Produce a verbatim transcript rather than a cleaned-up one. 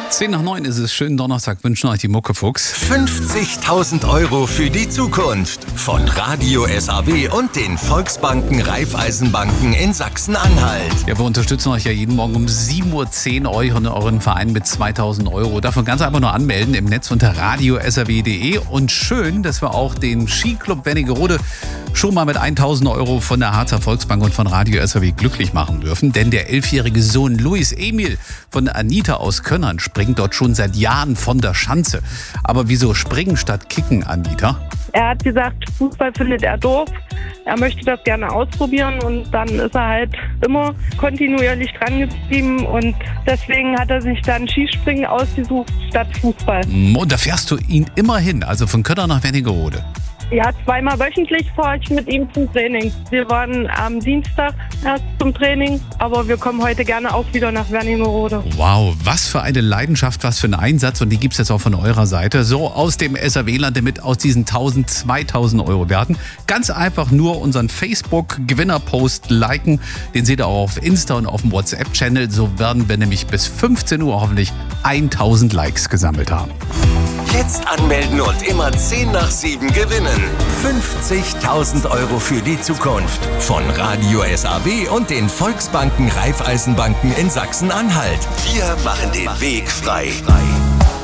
Zehn nach neun ist es. Schönen Donnerstag wünschen euch die Muckefuchs. fünfzigtausend Euro für die Zukunft. Von Radio S A W und den Volksbanken Raiffeisenbanken in Sachsen-Anhalt. Ja, wir unterstützen euch ja jeden Morgen um sieben Uhr zehn euch und euren Verein mit zweitausend Euro. Davon ganz einfach nur anmelden im Netz unter radio s a w punkt d e. Und schön, dass wir auch den Skiclub Wernigerode schon mal mit tausend Euro von der Harzer Volksbank und von Radio S A W glücklich machen dürfen. Denn der elfjährige Sohn Luis Emil von Anita aus Könnern springt dort schon seit Jahren von der Schanze. Aber wieso springen statt kicken, Anita? Er hat gesagt, Fußball findet er doof. Er möchte das gerne ausprobieren und dann ist er halt immer kontinuierlich dran geblieben und deswegen hat er sich dann Skispringen ausgesucht statt Fußball. Und da fährst du ihn immer hin, also von Könnern nach Wernigerode? Ja, zweimal wöchentlich fahre ich mit ihm zum Training. Wir waren am Dienstag erst zum Training, aber wir kommen heute gerne auch wieder nach Wernigerode. Wow, was für eine Leidenschaft, was für ein Einsatz und die gibt es jetzt auch von eurer Seite. So aus dem S A W-Land damit aus diesen tausend, zweitausend Euro Werten. Ganz einfach nur unseren Facebook-Gewinner-Post liken. Den seht ihr auch auf Insta und auf dem WhatsApp-Channel. So werden wir nämlich bis fünfzehn Uhr hoffentlich tausend Likes gesammelt haben. Jetzt anmelden und immer zehn nach sieben gewinnen. fünfzigtausend Euro für die Zukunft. Von Radio S A W und den Volksbanken Raiffeisenbanken in Sachsen-Anhalt. Wir machen den Weg frei.